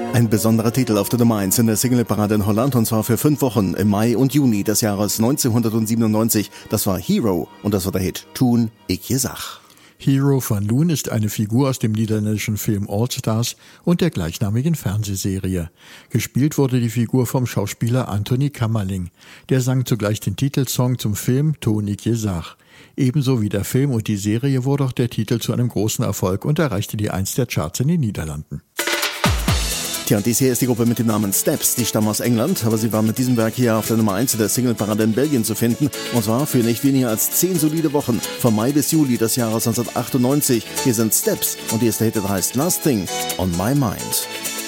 Ein besonderer Titel auf der Nummer 1 in der Singleparade in Holland, und zwar für 5 Wochen im Mai und Juni des Jahres 1997. Das war Hero und das war der Hit Toen ik je zag. Hero van Loon ist eine Figur aus dem niederländischen Film All Stars und der gleichnamigen Fernsehserie. Gespielt wurde die Figur vom Schauspieler Anthony Kamerling. Der sang zugleich den Titelsong zum Film Toen ik je zag. Ebenso wie der Film und die Serie wurde auch der Titel zu einem großen Erfolg und erreichte die 1 der Charts in den Niederlanden. Tja, und dies hier ist die Gruppe mit dem Namen Steps. Die stammen aus England, aber sie waren mit diesem Werk hier auf der Nummer 1 der Singleparade in Belgien zu finden. Und zwar für nicht weniger als 10 solide Wochen, von Mai bis Juli des Jahres 1998. Hier sind Steps und hier ist der Hit, der heißt Last Thing on My Mind.